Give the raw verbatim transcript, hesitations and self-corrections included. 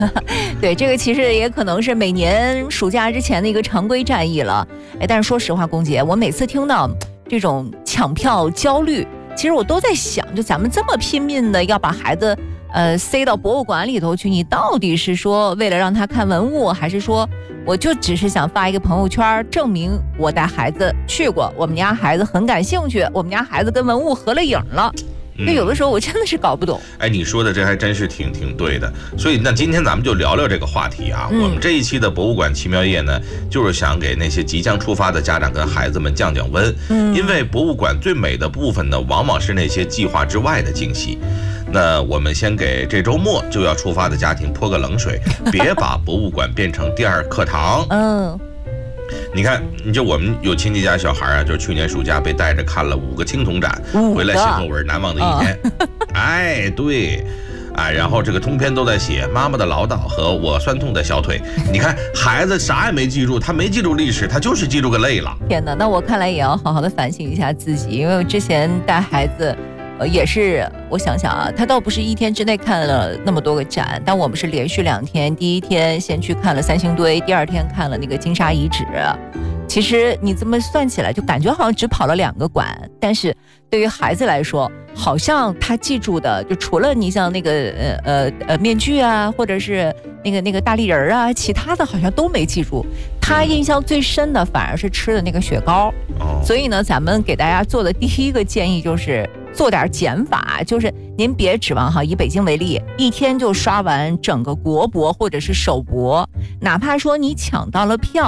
对，这个其实也可能是每年暑假之前的一个常规战役了。哎，但是说实话，龚姐，我每次听到这种抢票焦虑，其实我都在想，就咱们这么拼命的要把孩子呃塞到博物馆里头去，你到底是说为了让他看文物，还是说我就只是想发一个朋友圈证明我带孩子去过，我们家孩子很感兴趣，我们家孩子跟文物合了影了。那有的时候我真的是搞不懂。 哎，你说的这还真是挺挺对的。所以那今天咱们就聊聊这个话题啊。 嗯、 我们这一期的博物馆奇妙夜呢，就是想给那些即将出发的家长跟孩子们降降温。嗯，因为博物馆最美的部分呢，往往是那些计划之外的惊喜。那我们先给这周末就要出发的家庭泼个冷水，别把博物馆变成第二课堂。 嗯。 你看，你就我们有亲戚家小孩啊，就是去年暑假被带着看了五个青铜展，回来写作文难忘的一天。哦、哎，对，哎，然后这个通篇都在写妈妈的唠叨和我酸痛的小腿。你看，孩子啥也没记住，他没记住历史，他就是记住个累了。 天哪，那我看来也要好好的反省一下自己，因为我之前带孩子。呃，也是，我想想啊，他倒不是一天之内看了那么多个展，但我们是连续两天，第一天先去看了三星堆，第二天看了那个金沙遗址。其实你这么算起来，就感觉好像只跑了两个馆，但是对于孩子来说，好像他记住的就除了你像那个呃呃呃面具啊，或者是那个那个大力人啊，其他的好像都没记住。他印象最深的反而是吃的那个雪糕。所以呢，咱们给大家做的第一个建议就是做点减法，就是您别指望哈，以北京为例，一天就刷完整个国博或者是首博，哪怕说你抢到了票。